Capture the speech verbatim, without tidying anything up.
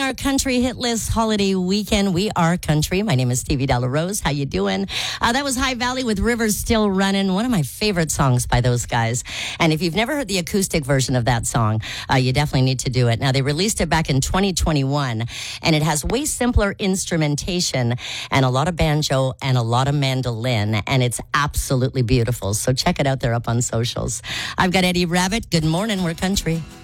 our country hit list holiday weekend. We are country. My name is Stevie Della Rose. How you doing? Uh, that was High Valley with Rivers Still Running. One of my favorite songs by those guys. And if you've never heard the acoustic version of that song, uh, you definitely need to do it. Now, they released it back in twenty twenty-one, and it has way simpler instrumentation and a lot of banjo and a lot of mandolin, and it's absolutely beautiful. So check it out there up on socials. I've got Eddie Rabbit. Good morning. We're country.